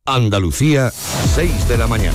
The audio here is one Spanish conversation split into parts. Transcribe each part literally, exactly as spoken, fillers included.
Andalucía, seis de la mañana.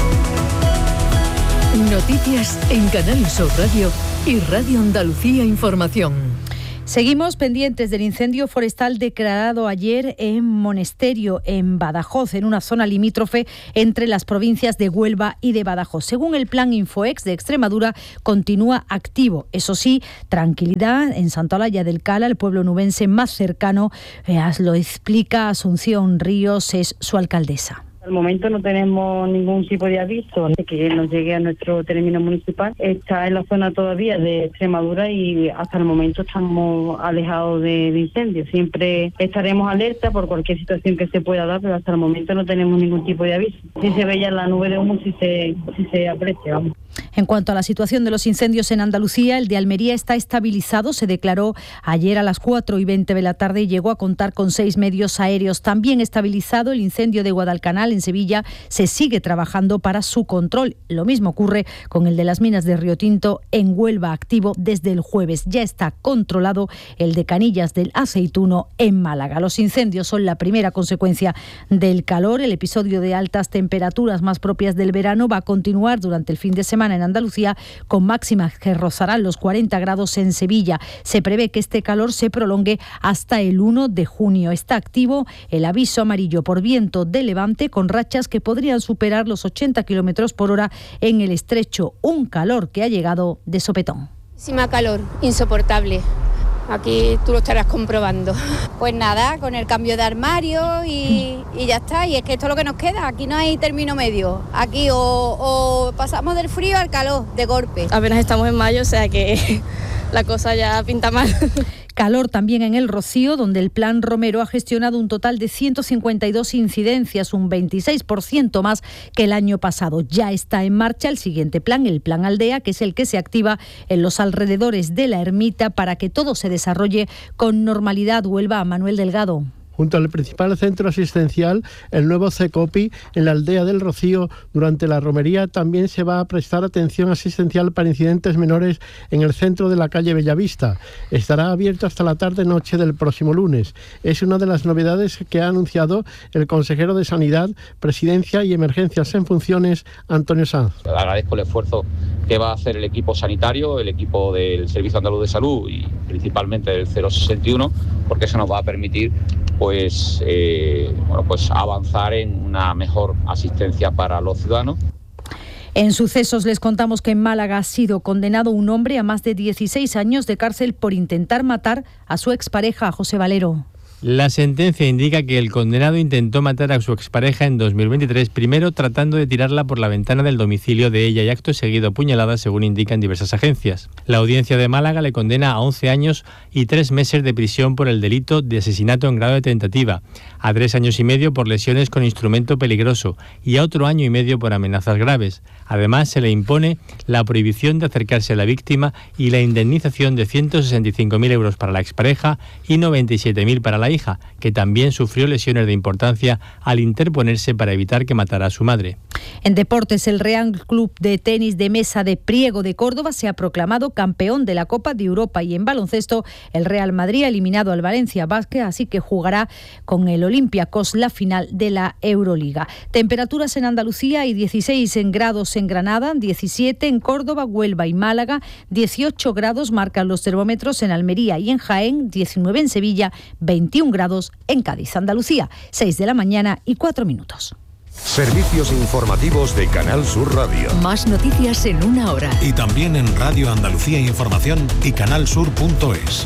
Noticias en Canal Sur Radio y Radio Andalucía Información. Seguimos pendientes del incendio forestal declarado ayer en Monesterio, en Badajoz, en una zona limítrofe entre las provincias de Huelva y de Badajoz. Según el plan Infoex de Extremadura, continúa activo. Eso sí, tranquilidad en Santa Olalla del Cala, el pueblo nubense más cercano, eh, lo explica Asunción Ríos, es su alcaldesa. Al momento no tenemos ningún tipo de aviso de que nos llegue a nuestro término municipal. Está en la zona todavía de Extremadura y hasta el momento estamos alejados de, de incendios. Siempre estaremos alerta por cualquier situación que se pueda dar, pero hasta el momento no tenemos ningún tipo de aviso. Si se ve ya la nube de humo, si se, si se aprecia, vamos. En cuanto a la situación de los incendios en Andalucía, el de Almería está estabilizado. Se declaró ayer a las cuatro y veinte de la tarde y llegó a contar con seis medios aéreos. También estabilizado el incendio de Guadalcanal en Sevilla. Se sigue trabajando para su control. Lo mismo ocurre con el de las minas de Río Tinto en Huelva, activo desde el jueves. Ya está controlado el de Canillas del Aceituno en Málaga. Los incendios son la primera consecuencia del calor. El episodio de altas temperaturas más propias del verano va a continuar durante el fin de semana en Andalucía, con máximas que rozarán los cuarenta grados en Sevilla. Se prevé que este calor se prolongue hasta el uno de junio. Está activo el aviso amarillo por viento de levante, con rachas que podrían superar los ochenta kilómetros por hora en el estrecho. Un calor que ha llegado de sopetón. Muchísima calor, insoportable. Aquí tú lo estarás comprobando. Pues nada, con el cambio de armario y, y ya está. Y es que esto es lo que nos queda. Aquí no hay término medio. Aquí o, o pasamos del frío al calor de golpe. Apenas estamos en mayo, o sea que la cosa ya pinta mal. Calor también en El Rocío, donde el Plan Romero ha gestionado un total de ciento cincuenta y dos incidencias, un veintiséis por ciento más que el año pasado. Ya está en marcha el siguiente plan, el Plan Aldea, que es el que se activa en los alrededores de la ermita para que todo se desarrolle con normalidad. Huelva, Manuel Delgado. Junto al principal centro asistencial, el nuevo CECOPI, en la aldea del Rocío, durante la romería también se va a prestar atención asistencial para incidentes menores en el centro de la calle Bellavista. Estará abierto hasta la tarde-noche del próximo lunes. Es una de las novedades que ha anunciado el consejero de Sanidad, Presidencia y Emergencias en funciones, Antonio Sanz. Agradezco el esfuerzo que va a hacer el equipo sanitario, el equipo del Servicio Andaluz de Salud y principalmente del cero sesenta y uno, porque eso nos va a permitir pues, eh, bueno, pues avanzar en una mejor asistencia para los ciudadanos. En sucesos les contamos que en Málaga ha sido condenado un hombre a más de dieciséis años de cárcel por intentar matar a su expareja, José Valero. La sentencia indica que el condenado intentó matar a su expareja en dos mil veintitrés, primero tratando de tirarla por la ventana del domicilio de ella y acto seguido apuñalada, según indican diversas agencias. La audiencia de Málaga le condena a once años y tres meses de prisión por el delito de asesinato en grado de tentativa, a tres años y medio por lesiones con instrumento peligroso y a otro año y medio por amenazas graves. Además, se le impone la prohibición de acercarse a la víctima y la indemnización de ciento sesenta y cinco mil euros para la expareja y noventa y siete mil para la hija, que también sufrió lesiones de importancia al interponerse para evitar que matara a su madre. En deportes, el Real Club de Tenis de Mesa de Priego de Córdoba se ha proclamado campeón de la Copa de Europa, y en baloncesto el Real Madrid ha eliminado al Valencia Basket, así que jugará con el Olympiacos la final de la Euroliga. Temperaturas en Andalucía: hay dieciséis grados en Granada, diecisiete en Córdoba, Huelva y Málaga, dieciocho grados marcan los termómetros en Almería y en Jaén, diecinueve en Sevilla, veintiún grados en Cádiz. Andalucía, seis de la mañana y cuatro minutos. Servicios informativos de Canal Sur Radio. Más noticias en una hora. Y también en Radio Andalucía Información y canalsur punto es.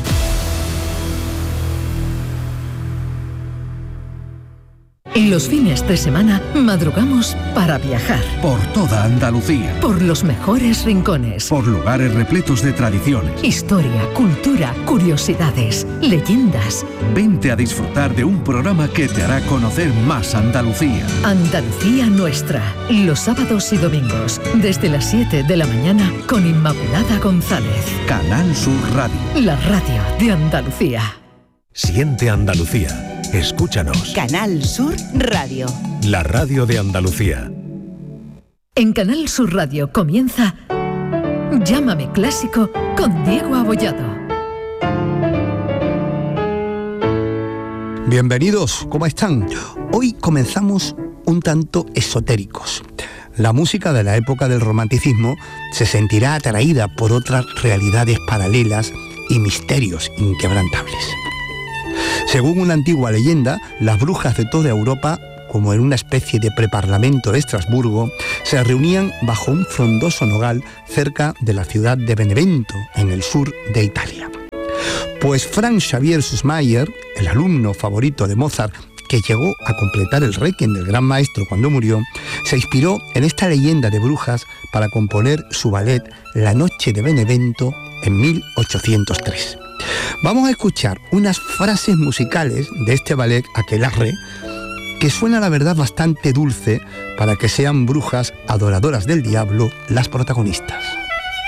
Los fines de semana madrugamos para viajar. Por toda Andalucía. Por los mejores rincones. Por lugares repletos de tradiciones. Historia, cultura, curiosidades, leyendas. Vente a disfrutar de un programa que te hará conocer más Andalucía. Andalucía Nuestra. Los sábados y domingos, desde las siete de la mañana, con Inmaculada González. Canal Sur Radio. La radio de Andalucía. Siente Andalucía. Escúchanos. Canal Sur Radio. La radio de Andalucía. En Canal Sur Radio comienza Llámame Clásico con Diego Abollado. Bienvenidos, ¿cómo están? Hoy comenzamos un tanto esotéricos. La música de la época del romanticismo se sentirá atraída por otras realidades paralelas y misterios inquebrantables. Según una antigua leyenda, las brujas de toda Europa, como en una especie de preparlamento de Estrasburgo, se reunían bajo un frondoso nogal cerca de la ciudad de Benevento, en el sur de Italia. Pues Franz Xavier Süssmayr, el alumno favorito de Mozart, que llegó a completar el Requiem del gran maestro cuando murió, se inspiró en esta leyenda de brujas para componer su ballet La Noche de Benevento en mil ochocientos tres. Vamos a escuchar unas frases musicales de este ballet aquelarre que suena, la verdad, bastante dulce para que sean brujas adoradoras del diablo las protagonistas.